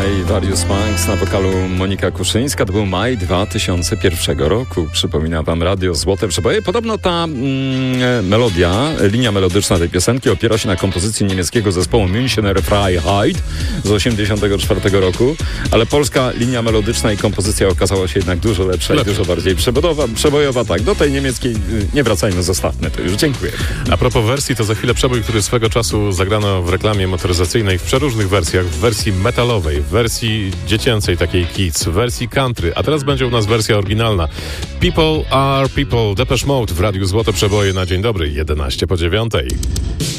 i Various Punks na wokalu Monika Kuszyńska. To był maj 2001 roku. Przypomina wam Radio Złote Przeboje. Podobno ta melodia, linia melodyczna tej piosenki opiera się na kompozycji niemieckiego zespołu Münchener Freiheit z 1984 roku, ale polska linia melodyczna i kompozycja okazała się jednak dużo lepsza i dużo bardziej przebojowa. Tak, do tej niemieckiej nie wracajmy, zostawmy to już. Dziękuję. A propos wersji, to za chwilę przebój, który swego czasu zagrano w reklamie motoryzacyjnej w przeróżnych wersjach, w wersji metalowej, w wersji dziecięcej, takiej kids, w wersji country, a teraz będzie u nas wersja oryginalna. People are people, Depeche Mode w Radiu Złote Przeboje na dzień dobry, 11 po 9.